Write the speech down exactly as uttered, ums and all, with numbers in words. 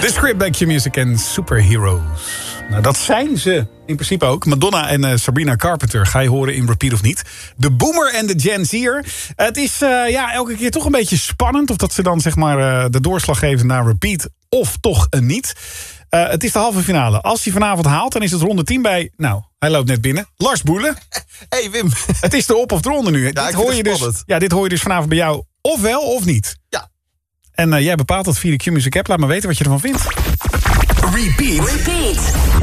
The Script bij Q-Music en Superheroes. Nou, dat zijn ze in principe ook. Madonna en uh, Sabrina Carpenter ga je horen in Repeat of niet. De Boomer en de Gen Z'er. Het is uh, ja, elke keer toch een beetje spannend... of dat ze dan zeg maar uh, de doorslag geven naar Repeat of toch een niet. Uh, het is de halve finale. Als hij vanavond haalt, dan is het ronde tien bij... Nou, hij loopt net binnen. Lars Boelen. Hey Wim. Het is de op- of de ronde nu. Ja, dit, hoor je dus, ja, dit hoor je dus vanavond bij jou of wel of niet. Ja. En uh, jij bepaalt dat via de Q-Music app. Laat me weten wat je ervan vindt. Repeat. Repeat.